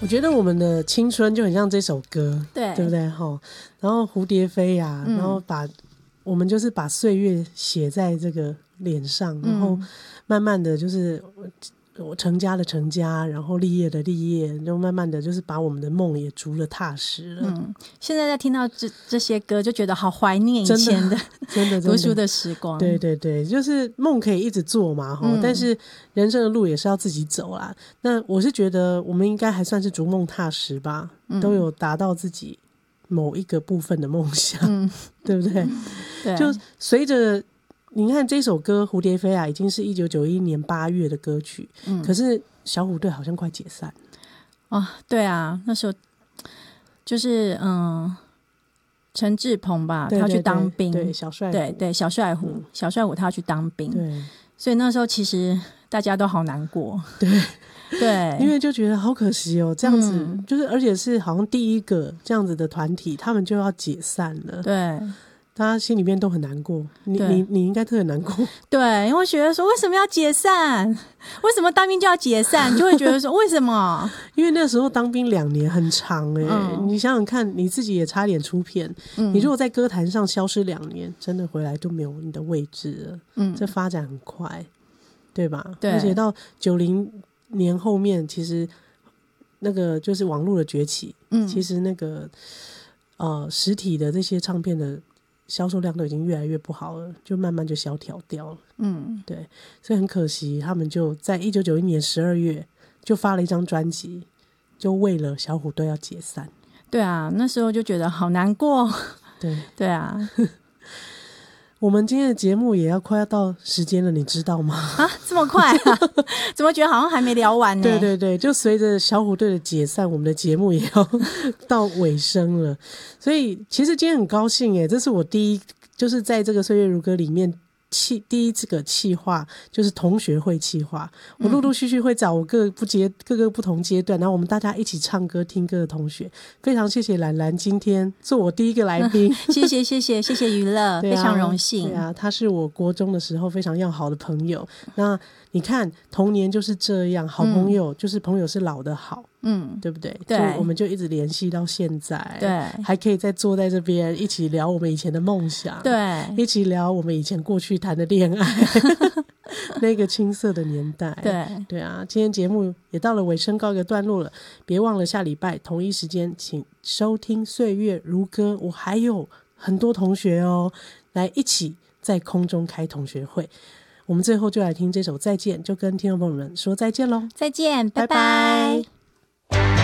我觉得我们的青春就很像这首歌， 对不对？然后蝴蝶飞啊，然后我们就是把岁月写在这个脸上，然后慢慢的就是我成家的成家，然后立业的立业，就慢慢的就是把我们的梦也逐了踏实了。 现在在听到这些歌，就觉得好怀念以前的真的读书的时光。 对对对，就是梦可以一直做嘛，但是人生的路也是要自己走啦。那我是觉得我们应该还算是逐梦踏实吧，都有达到自己某一个部分的梦想，对不对？ 对， 就随着你看这首歌《蝴蝶飞》啊，已经是1991年8月的歌曲，可是小虎队好像快解散对啊，那时候就是陈志朋吧， 对对对， 他去当兵， 对小帅虎， 对小帅虎，小帅虎他要去当兵， 对， 所以那时候其实大家都好难过，对， 因为就觉得好可惜哦，这样子就是而且是好像第一个这样子的团体，他们就要解散了， 对。 大家心里面都很难过，你应该特别难过， 对，因为觉得说为什么要解散？为什么当兵就要解散？就会觉得说为什么？ 因为那时候当兵2年很长你想想看，你自己也差点出片，你如果在歌坛上消失2年，真的回来就没有你的位置了，这发展很快，对吧？对，而且到90年后面，其实那个就是网络的崛起，其实那个实体的这些唱片的销售量都已经越来越不好了，就慢慢就萧条掉了。对，所以很可惜，他们就在1991年12月就发了一张专辑，就为了小虎队要解散。 对啊，那时候就觉得好难过。对啊。 我们今天的节目也快要到时间了，你知道吗？ 这么快啊？怎么觉得好像还没聊完呢？ 对对对，就随着小虎队的解散，我们的节目也要到尾声了。所以其实今天很高兴耶，这是我就是在这个岁月如歌里面第一个企划，就是同学会企划。我陆陆续续会找我各个不同阶段，然后我们大家一起唱歌听歌的同学。非常谢谢兰兰今天做我第一个来宾。 谢谢娱乐，非常荣幸。 对啊，他是我国中的时候非常要好的朋友。那你看童年就是这样，好朋友就是朋友是老的好，对不对？ 对， 就我们就一直联系到现在， 对， 还可以再坐在这边一起聊我们以前的梦想， 对， 一起聊我们以前过去谈的恋爱那个青涩的年代。对啊，今天节目也到了尾声，告一个段落了。别忘了下礼拜同一时间请收听岁月如歌，我还有很多同学来一起在空中开同学会。我们最后就来听这首再见，就跟听众朋友们说再见咯。 再见，拜拜。